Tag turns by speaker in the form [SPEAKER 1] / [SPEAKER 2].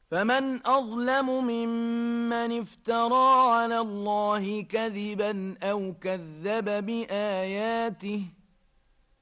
[SPEAKER 1] فمن أظلم ممن افترى على الله كذبا أو كذب بآياته